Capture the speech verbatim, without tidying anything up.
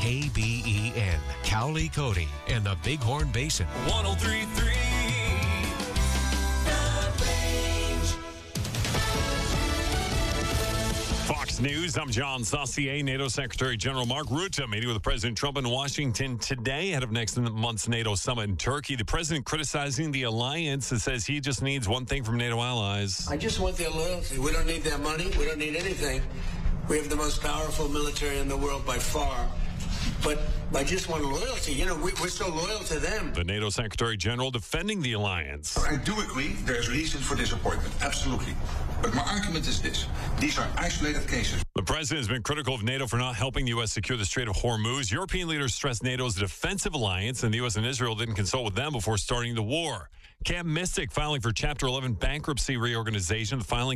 K B E N, Cowley Cody, and the Bighorn Basin. one oh three point three Fox News, I'm John Saucier. NATO Secretary General Mark Rutte meeting with President Trump in Washington today ahead of next month's NATO summit in Turkey. The president criticizing the alliance and says he just needs one thing from NATO allies. I just want their loyalty. We don't need their money. We don't need anything. We have the most powerful military in the world by far. But I just want loyalty. You know, we, we're so loyal to them. The NATO Secretary General defending the alliance. I do agree there's reason for disappointment. Absolutely. But my argument is this. These are isolated cases. The president has been critical of NATO for not helping the U S secure the Strait of Hormuz. European leaders stressed NATO's defensive alliance, and the U S and Israel didn't consult with them before starting the war. Camp Mystic filing for Chapter eleven bankruptcy reorganization. The filing